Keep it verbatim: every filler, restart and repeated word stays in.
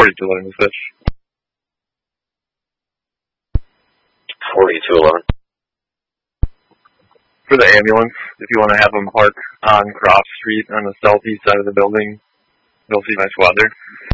forty-two eleven to switch. forty-two eleven. For the ambulance, if you want to have them park on Cross Street on the southeast side of the building, you'll see nice weather.